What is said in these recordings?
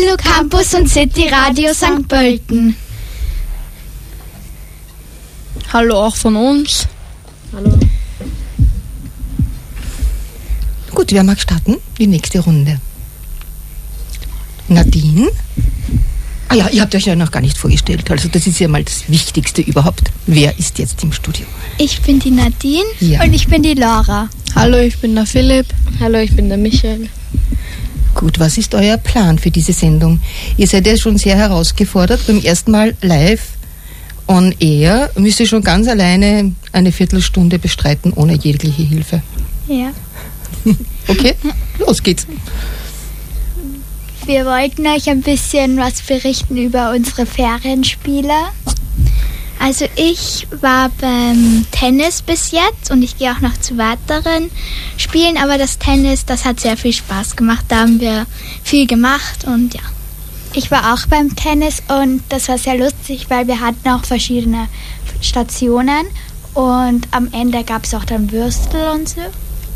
Silo Campus und City Radio St. Pölten. Hallo auch von uns. Hallo. Gut, wer mag starten? Die nächste Runde. Nadine? Ah ja, ihr habt euch ja noch gar nicht vorgestellt. Also das ist ja mal das Wichtigste überhaupt. Wer ist jetzt im Studio? Ich bin die Nadine und ich bin die Laura. Hallo, ich bin der Philipp. Hallo, ich bin der Michael. Gut, was ist euer Plan für diese Sendung? Ihr seid ja schon sehr herausgefordert. Beim ersten Mal live on air müsst ihr schon ganz alleine eine Viertelstunde bestreiten, ohne jegliche Hilfe. Ja. Okay, los geht's. Wir wollten euch ein bisschen was berichten über unsere Ferienspiele. Also ich war beim Tennis bis jetzt und ich gehe auch noch zu weiteren Spielen, aber das Tennis, das hat sehr viel Spaß gemacht. Da haben wir viel gemacht und ja. Ich war auch beim Tennis und das war sehr lustig, weil wir hatten auch verschiedene Stationen und am Ende gab es auch dann Würstel und so.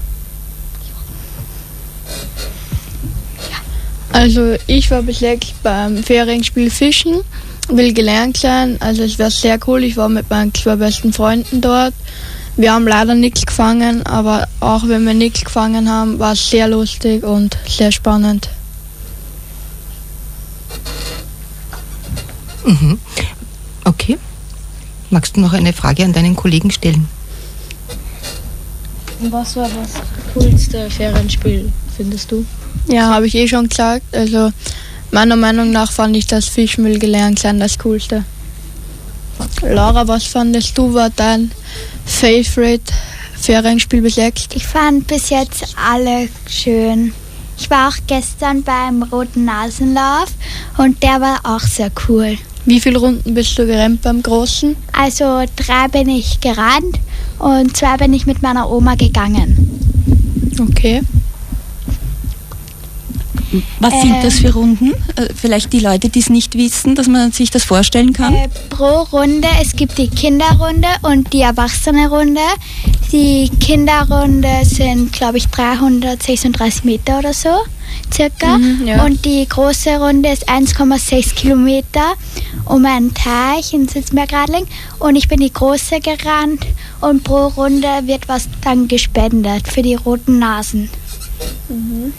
Also ich war bis jetzt beim Ferienspiel Fischen, will gelernt sein, also es war sehr cool, ich war mit meinen 2 besten Freunden dort. Wir haben leider nichts gefangen, aber auch wenn wir nichts gefangen haben, war es sehr lustig und sehr spannend. Mhm. Okay. Magst du noch eine Frage an deinen Kollegen stellen? Was war das coolste Ferienspiel, findest du? Ja, habe ich schon gesagt. Also meiner Meinung nach fand ich das Fischen will gelernt sein das Coolste. Laura, was fandest du, war dein Favorite Ferienspiel bis jetzt? Ich fand bis jetzt alle schön. Ich war auch gestern beim Roten Nasenlauf und der war auch sehr cool. Wie viele Runden bist du gerannt beim Großen? Also 3 bin ich gerannt und 2 bin ich mit meiner Oma gegangen. Okay. Was sind das für Runden? Vielleicht die Leute, die es nicht wissen, dass man sich das vorstellen kann? Pro Runde, es gibt die Kinderrunde und die Erwachsenenrunde. Die Kinderrunde sind, glaube ich, 336 Meter oder so, circa. Ja. Und die große Runde ist 1,6 Kilometer um einen Teich in Sitzmeergradling. Und ich bin die große gerannt und pro Runde wird was dann gespendet für die roten Nasen. Mhm.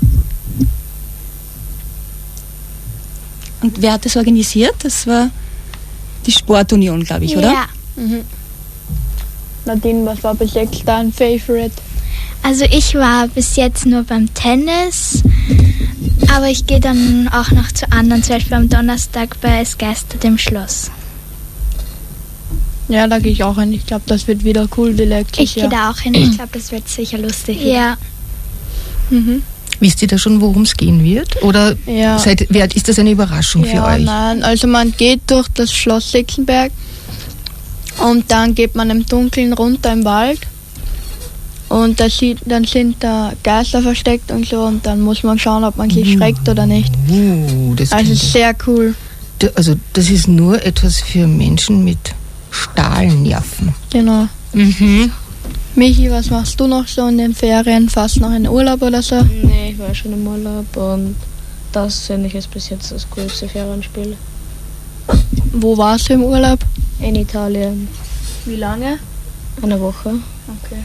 Und wer hat das organisiert? Das war die Sportunion, glaube ich, oder? Ja. Mhm. Nadine, was war bis jetzt dein Favorite? Also ich war bis jetzt nur beim Tennis, aber ich gehe dann auch noch zu anderen, zum Beispiel am Donnerstag bei Es geistert im Schloss. Ja, da gehe ich auch hin. Ich glaube, das wird wieder cool wie letztes Ich gehe da auch hin, ich glaube, das wird sicher lustig. Ja. Mhm. Wisst ihr da schon, worum es gehen wird? Oder Ja. ist das eine Überraschung für euch? Nein, also man geht durch das Schloss Sechsenberg und dann geht man im Dunkeln runter im Wald und dann sind da Geister versteckt und so und dann muss man schauen, ob man sich schreckt oder nicht. Das Also klingt- sehr cool. Also das ist nur etwas für Menschen mit Stahlnerven. Genau. Mhm. Michi, was machst du noch so in den Ferien? Fast noch in Urlaub oder so? Nee, ich war schon im Urlaub und das finde ich ist bis jetzt das coolste Ferienspiel. Wo warst du im Urlaub? In Italien. Wie lange? Eine Woche. Okay.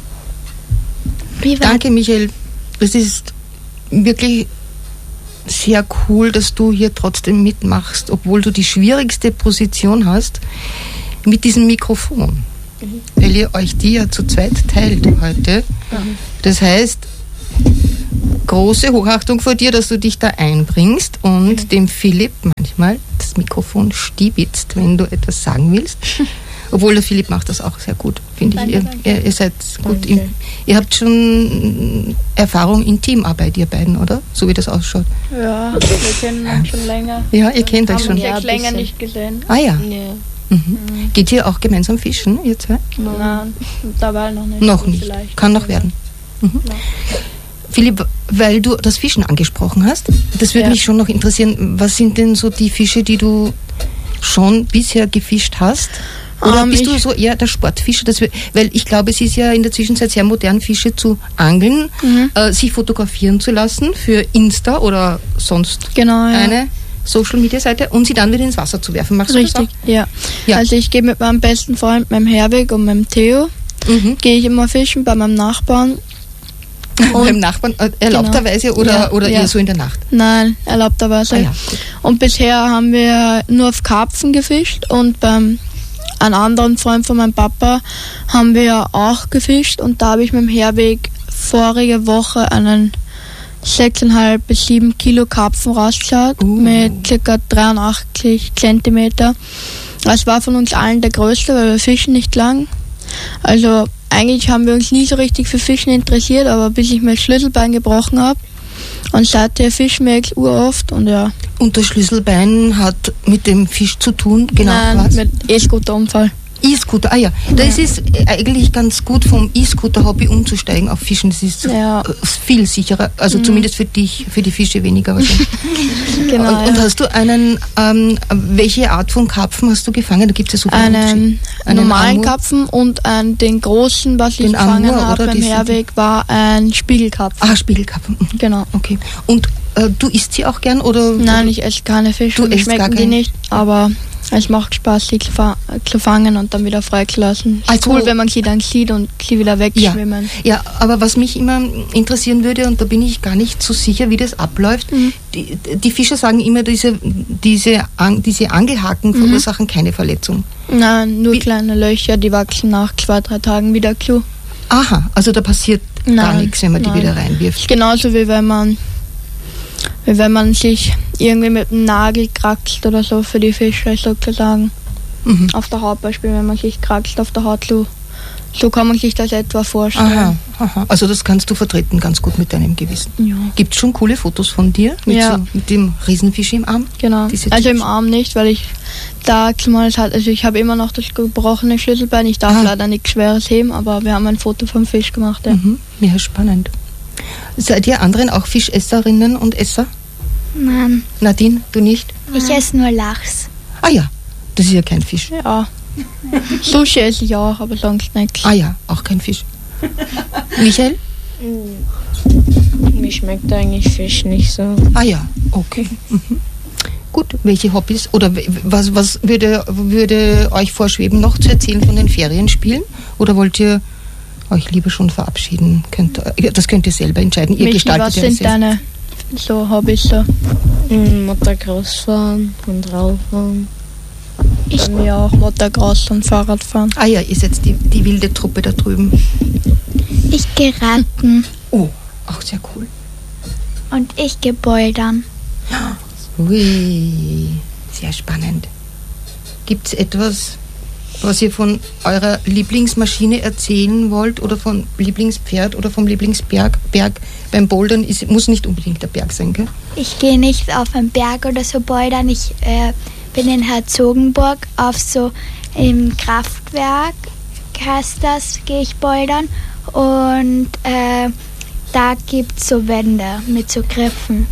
Danke, Michael. Es ist wirklich sehr cool, dass du hier trotzdem mitmachst, obwohl du die schwierigste Position hast mit diesem Mikrofon. Weil ihr euch die ja zu zweit teilt heute. Das heißt, große Hochachtung vor dir, dass du dich da einbringst und dem Philipp manchmal das Mikrofon stiebitzt, wenn du etwas sagen willst. Obwohl der Philipp macht das auch sehr gut, finde ich. Ihr seid gut. Ihr habt schon Erfahrung in Teamarbeit, ihr beiden, oder? So wie das ausschaut. Ja, wir kennen uns schon länger. Ja, ihr kennt euch schon. Ich Ja, habe länger bisschen. nicht gesehen. Ah ja. Ja. Mhm. Geht ihr auch gemeinsam fischen, ihr zwei? Nein, dabei noch nicht. Noch nicht. Vielleicht. Kann noch werden. Mhm. Philipp, weil du das Fischen angesprochen hast, das würde Ja. mich schon noch interessieren. Was sind denn so die Fische, die du schon bisher gefischt hast? Oder bist du so eher der Sportfischer? Weil ich glaube, es ist ja in der Zwischenzeit sehr modern, Fische zu angeln, sich fotografieren zu lassen für Insta oder sonst eine Social-Media-Seite und sie dann wieder ins Wasser zu werfen. Machst du das auch? Richtig, ja. Also ich gehe mit meinem besten Freund, meinem Herweg und meinem Theo, gehe ich immer fischen bei meinem Nachbarn. Beim Nachbarn erlaubterweise oder eher so in der Nacht? Nein, erlaubterweise. Und bisher haben wir nur auf Karpfen gefischt und beim einen anderen Freund von meinem Papa haben wir auch gefischt und da habe ich mit dem Herweg vorige Woche einen 6,5 bis 7 Kilo Karpfen rausgeschaut mit ca. 83 Zentimeter. Das war von uns allen der größte, weil wir fischen nicht lang. Also eigentlich haben wir uns nie so richtig für Fischen interessiert, aber bis ich mir das Schlüsselbein gebrochen habe und seither fischen wir eigentlich uroft und ja. Und das Schlüsselbein hat mit dem Fisch zu tun, genau? Nein, was? mit E-Scooter-Unfall. E-Scooter, das ist eigentlich ganz gut, vom E-Scooter-Hobby umzusteigen auf Fischen. Das ist viel sicherer, also zumindest für dich, für die Fische weniger wahrscheinlich. Genau. Und hast du welche Art von Karpfen hast du gefangen? Da gibt es ja so viele einen normalen Karpfen und den großen, was ich gefangen habe beim Herweg, war ein Spiegelkarpfen. Ah, Spiegelkarpfen. Genau. Okay. Und du isst sie auch gern? Oder? Nein, ich esse keine Fische, mir schmecken die nicht, aber es macht Spaß, sie zu fangen und dann wieder freizulassen. Es ist cool, wenn man sie dann sieht und sie wieder wegschwimmen. Ja, aber was mich immer interessieren würde, und da bin ich gar nicht so sicher, wie das abläuft, die Fischer sagen immer, diese Angelhaken verursachen keine Verletzung. Nein, nur kleine Löcher, die wachsen nach 2-3 Tagen wieder zu. Aha, also da passiert gar nichts, wenn man die wieder reinwirft. Genauso wie wenn man sich irgendwie mit dem Nagel kraxelt oder so für die Fische sozusagen. Auf der Haut beispielsweise, wenn man sich kraxelt auf der Haut, so kann man sich das etwa vorstellen. Aha. Also das kannst du vertreten ganz gut mit deinem Gewissen. Ja. Gibt es schon coole Fotos von dir mit dem Riesenfisch im Arm? Genau, also im Arm nicht, weil ich da zumal ich habe immer noch das gebrochene Schlüsselbein, ich darf leider nichts Schweres heben, aber wir haben ein Foto vom Fisch gemacht. Ja. Ja, spannend. Seid ihr anderen auch Fischesserinnen und Esser? Nein. Nadine, du nicht? Ich esse nur Lachs. Ah ja, das ist ja kein Fisch. Ja. Sushi esse ich auch, aber sonst nichts. Ah ja, auch kein Fisch. Michael? Mir schmeckt eigentlich Fisch nicht so. Ah ja, okay. Gut, welche Hobbys oder was würde euch vorschweben, noch zu erzählen von den Ferienspielen? Oder wollt ihr euch lieber schon verabschieden? Das könnt ihr selber entscheiden. Ihr gestaltet was sind deine Hobbys so? Motocross fahren und Radfahren. Bei mir auch Motocross und Fahrradfahren. Ah ja, ihr seid die wilde Truppe da drüben. Ich gehe reiten. Oh, auch sehr cool. Und ich gehe bouldern. Ui, sehr spannend. Gibt es etwas, was ihr von eurer Lieblingsmaschine erzählen wollt oder vom Lieblingspferd oder vom Lieblingsberg? Beim Bouldern muss nicht unbedingt der Berg sein, gell? Ich gehe nicht auf einen Berg oder so bouldern. Ich bin in Herzogenburg auf so im Kraftwerk, heißt das, gehe ich bouldern. Und da gibt es so Wände mit so Griffen.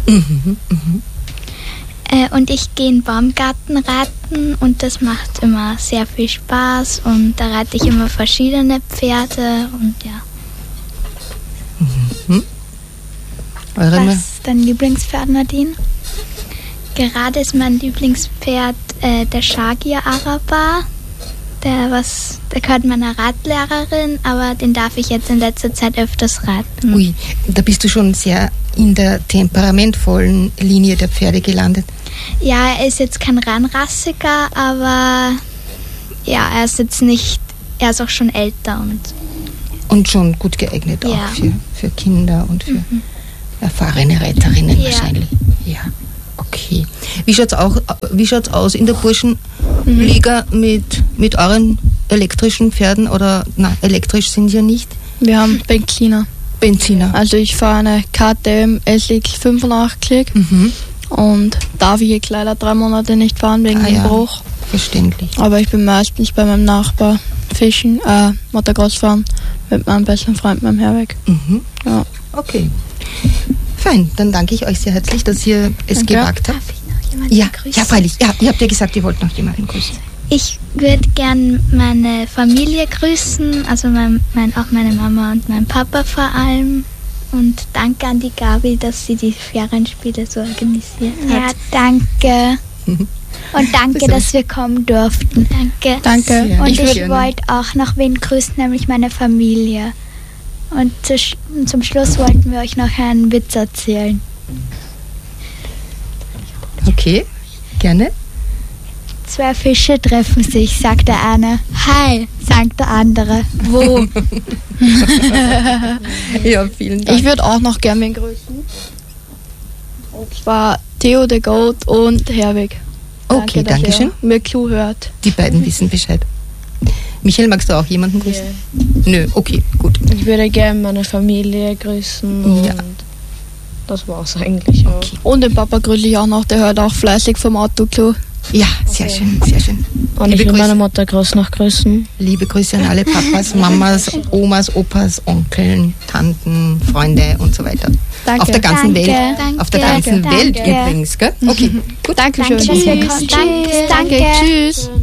Und ich gehe in den Baumgarten reiten und das macht immer sehr viel Spaß und da reite ich immer verschiedene Pferde und ja. Was ist dein Lieblingspferd, Nadine? Gerade ist mein Lieblingspferd der Shagir Araber. Der gehört meiner Radlehrerin, aber den darf ich jetzt in letzter Zeit öfters reiten. Ui, da bist du schon sehr in der temperamentvollen Linie der Pferde gelandet. Ja, er ist jetzt kein reinrassiger, aber ja, er ist auch schon älter und schon gut geeignet auch für Kinder und für erfahrene Reiterinnen wahrscheinlich. Ja. Okay. Wie schaut's aus in der Burschenliga mit euren elektrischen Pferden oder elektrisch sind sie ja nicht? Wir haben Benziner. Also ich fahre eine KTM SX 85 und darf ich jetzt leider 3 Monate nicht fahren wegen dem Bruch. Verständlich. Aber ich bin meistens bei meinem Nachbar fischen, Motocross fahren mit meinem besten Freund, meinem Herweg. Ja. Okay. Fein, dann danke ich euch sehr herzlich, dass ihr es gewagt habt. jemanden Ja, grüßen? ja, freilich. Ja, ihr habt ja gesagt, ihr wollt noch jemanden grüßen. Ich würde gern meine Familie grüßen, also auch meine Mama und mein Papa vor allem. Und danke an die Gabi, dass sie die Ferienspiele so organisiert hat. Ja, danke. Und danke, dass wir kommen durften. Danke. Danke. Sehr Und ich gerne. wollte auch noch wen grüßen, nämlich meine Familie. Und zum Schluss wollten wir euch noch einen Witz erzählen. Okay, gerne. 2 Fische treffen sich, sagt der eine. Hi, sagt der andere. Wo? Ja, vielen Dank. Ich würde auch noch gerne wen grüßen. Und zwar Theo the Goat und Herwig. Okay, dass danke schön. ihr mir zuhört. Die beiden wissen Bescheid. Michael, magst du auch jemanden grüßen? Nö, okay, gut. Ich würde gerne meine Familie grüßen und Ja. das war's eigentlich auch. Und den Papa grüße ich auch noch, der hört auch fleißig vom Auto zu. Ja, sehr schön, sehr schön. Und ich Liebe will meine Grüße, Mutter groß noch grüßen. liebe Grüße an alle Papas, Mamas, Omas, Opas, Onkeln, Tanten, Freunde und so weiter. Danke. Auf der ganzen Danke, Welt. danke, Auf der ganzen danke. Welt übrigens, gell? Okay, gut. Dankeschön. Danke, dass wir kommen. Danke. Danke. Tschüss.